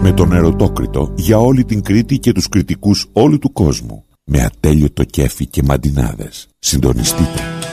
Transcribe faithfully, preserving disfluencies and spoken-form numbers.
Με τον Ερωτόκριτο για όλη την Κρήτη και τους κριτικούς όλου του κόσμου. Με ατέλειωτο κέφι και μαντινάδες. Συντονιστείτε.